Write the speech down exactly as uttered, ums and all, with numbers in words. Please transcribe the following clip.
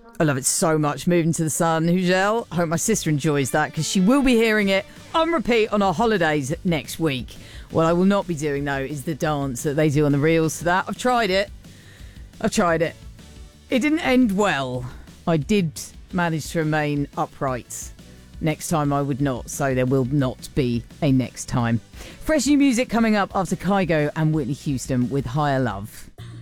I love it so much. Moving to the Sun, Hugel. I hope my sister enjoys that because she will be hearing it on repeat on our holidays next week. What I will not be doing, though, is the dance that they do on the reels to that. I've tried it. I've tried it. It didn't end well. I did manage to remain upright. Next time I would not, so there will not be a next time. Fresh new music coming up after Kygo and Whitney Houston with Higher Love.